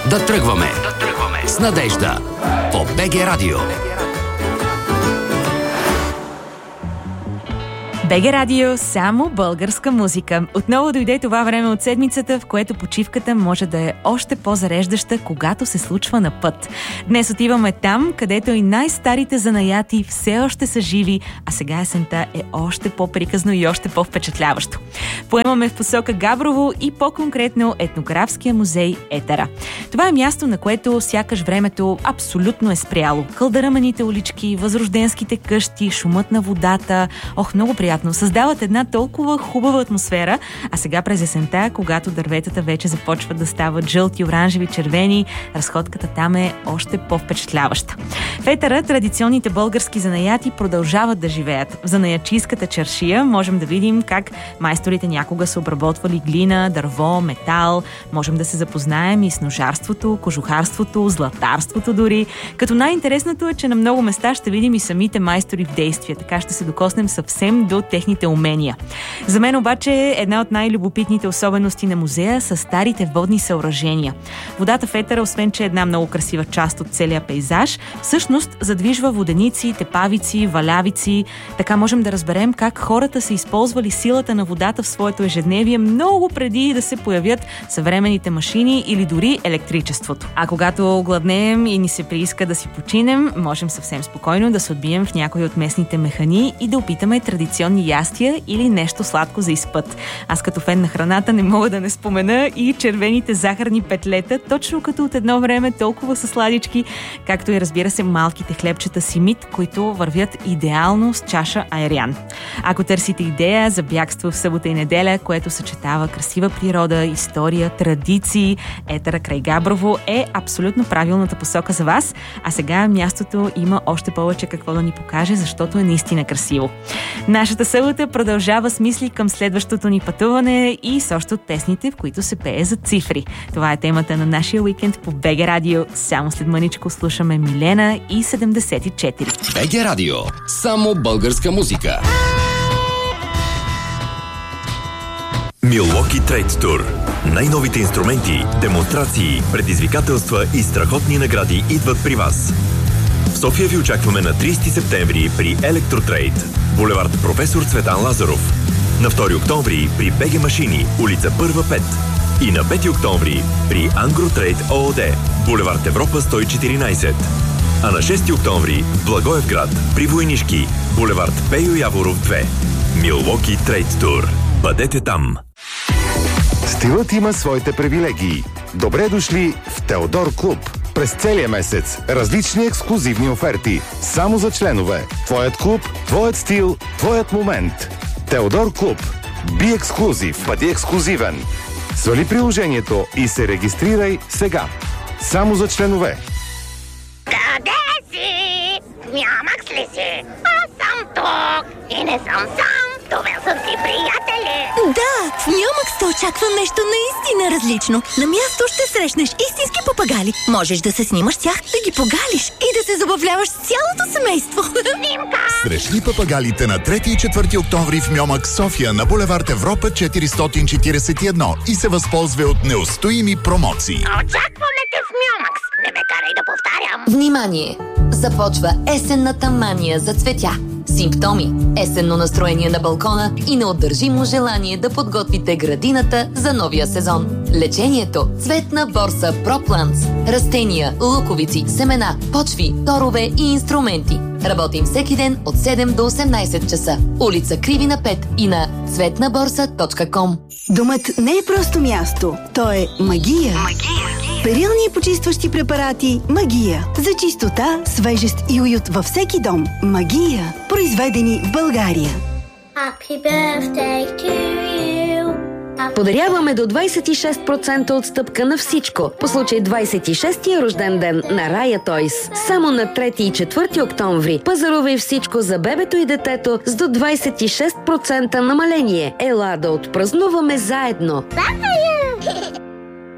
Да тръгваме с надежда по БГ Радио. БГ Радио, само българска музика. Отново дойде това време от седмицата, в което почивката може да е още по-зареждаща, когато се случва на път. Днес отиваме там, където и най-старите занаяти все още са живи, а сега есента е още по-приказно и още по-впечатляващо. Поемаме в посока Габрово и по-конкретно етнографския музей Етера. Това е място, на което сякаш времето абсолютно е спряло. Кълдъръмените улички, възрожденските къщи, шумът на водата. Много приятно. Създават една толкова хубава атмосфера, а сега през есента, когато дърветата вече започват да стават жълти, оранжеви, червени, разходката там е още по-впечатляваща. В Етера традиционните български занаяти продължават да живеят. В занаячийската чаршия можем да видим как майсторите някога са обработвали глина, дърво, метал. Можем да се запознаем и с ножарството, кожухарството, златарството дори. Като най-интересното е, че на много места ще видим и самите майстори в действие. Така ще се докоснем съвсем до техните умения. За мен обаче една от най-любопитните особености на музея са старите водни съоръжения. Водата в Етера, освен че е една много красива част от целия пейзаж, всъщност задвижва воденици, тепавици, валявици. Така можем да разберем как хората са използвали силата на водата в своето ежедневие много преди да се появят съвременните машини или дори електричеството. А когато гладнеем и ни се прииска да си починем, можем съвсем спокойно да се отбием в някои от местните механи и да опитаме традиционни ястия или нещо сладко за изпът. Аз като фен на храната не мога да не спомена и червените захарни петлета, точно като от едно време толкова са сладички, както и разбира се малките хлебчета симит, които вървят идеално с чаша айрян. Ако търсите идея за бягство в събота и неделя, което съчетава красива природа, история, традиции, Етера край Габрово е абсолютно правилната посока за вас, а сега мястото има още повече какво да ни покаже, защото е наистина красиво. Нашата събота продължава с мисли към следващото ни пътуване и с още от песните, в които се пее за цифри. Това е темата на нашия уикенд по БГ Радио. Само след мъничко слушаме Милена и 74. БГ Радио. Само българска музика. Milwaukee Trade Tour. Най-новите инструменти, демонстрации, предизвикателства и страхотни награди идват при вас. В София ви очакваме на 30 септември при Електротрейд, булевард Професор Цветан Лазаров. На 2 октомври при БГ Машини, улица Първа 5. И на 5 октомври при Ангротрейд ООД, булевард Европа 114. А на 6 октомври в Благоевград при Войнишки, булевард Пейо Яворов 2. Milwaukee Trade Tour. Бъдете там! Стилът има своите привилегии. Добре дошли в Теодор Клуб. През целия месец различни ексклузивни оферти. Само за членове. Твоят клуб, твоят стил, твоят момент. Теодор Клуб. Би ексклузив. Бъди ексклузивен. Свали приложението и се регистрирай сега. Само за членове. Къде си? Нямак ли си? Аз съм тук и не съм сам. Довел съм си приятели. Да, в Мюмакс те очаква нещо наистина различно. На място ще срещнеш истински папагали. Можеш да се снимаш с тях, да ги погалиш и да се забавляваш с цялото семейство. Снимка! Срещни папагалите на 3 и 4 октомври в Мюмакс София на булевард Европа 441 и се възползва от неустоими промоции. Очакваме те в Мюмакс. Не ме карай да повтарям. Внимание! Започва есенната мания за цветя. Симптоми, есенно настроение на балкона и неотдържимо желание да подготвите градината за новия сезон. Лечението – цветна борса ProPlants. Растения, луковици, семена, почви, торове и инструменти. Работим всеки ден от 7 до 18 часа. Улица Кривина 5 и на цветнаборса.com. Домът не е просто място, то е магия. Перилни и почистващи препарати Магия. За чистота, свежест и уют във всеки дом. Магия. Произведени в България. Happy birthday to you. Подаряваме до 26% отстъпка на всичко по случай 26-тия рожден ден на Рая Тойс. Само на 3 и 4 октомври пазарувай всичко за бебето и детето с до 26% намаление. Ела да отпразнуваме заедно.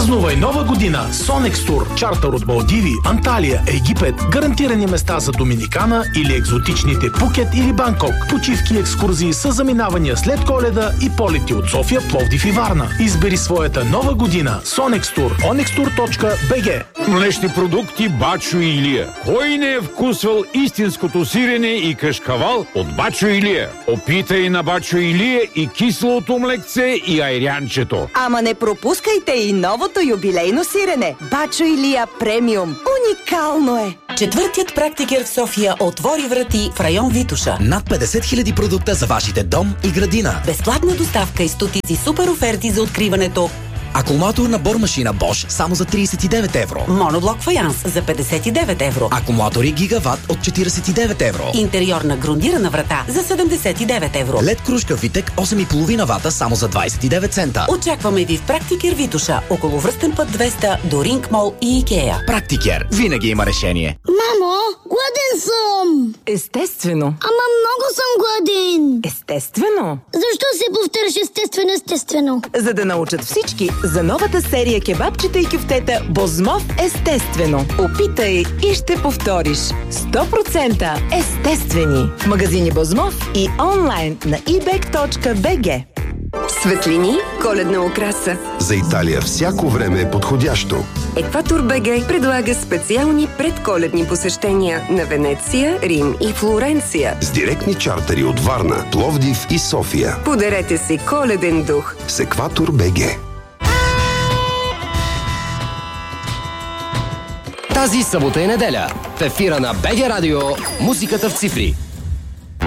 Празнувай Нова година с Sonex Tour. Чартър от Малдиви, Анталия, Египет. Гарантирани места за Доминикана или екзотичните Пукет или Банкок. Почивки и екскурзии с заминавания след Коледа и полети от София, Пловдив и Варна. Избери своята Нова година. Sonex Tour. onextour.bg. Млечни продукти Бачо и Илия. Кой не е вкусвал истинското сирене и кашкавал от Бачо и Илия? Опитай на Бачо и Илия и кислото млекце и айрянчето. Ама не пропускайте и новото юбилейно сирене. Бачо Илия премиум. Уникално е! Четвъртият практикер в София отвори врати в район Витоша. Над 50 000 продукта за вашите дом и градина. Безплатна доставка и стотици супер оферти за откриването. Акумулатор на бормашина Bosch само за 39 евро. Моноблок фаянс за 59 евро. Акумулатори Гигават от 49 евро. Интериорна грундирана врата за 79 евро. LED кружка Витек 8,5 вата само за 29 цента. Очакваме ви в Практикер Витоша, около Връстен път 200 до Ринг Мол и Икея. Практикер винаги има решение. Мамо, гладен съм! Естествено. Ама много съм гладен! Естествено. Защо се повтаряш естествено? За да научат всички за новата серия кебабчета и кюфтета Бозмов естествено. Опитай и ще повториш. 100% естествени. В магазини Бозмов и онлайн на ebay.bg. Светлини, коледна украса. За Италия всяко време е подходящо. Екватор БГ предлага специални предколедни посещения на Венеция, Рим и Флоренция. С директни чартери от Варна, Пловдив и София. Подарете си коледен дух с Екватор БГ. Тази събота и неделя в ефира на БГ Радио музиката в цифри.